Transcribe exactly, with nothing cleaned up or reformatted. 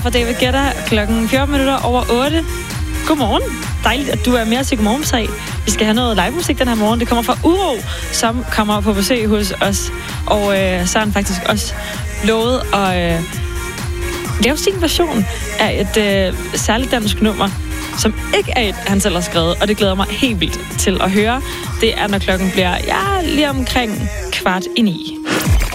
Fra David Guetta klokken fjorten minutter over otte. Godmorgen. Dejligt, at du er med os i Godmorgen. Vi skal have noget livemusik den her morgen. Det kommer fra Uro, som kommer på besøg hos os. Og øh, så har han faktisk også lovet at øh, lave sin version af et øh, særligt dansk nummer, som ikke er et, han selv har skrevet. Og det glæder mig helt vildt til at høre. Det er, når klokken bliver ja, lige omkring kvart i ni.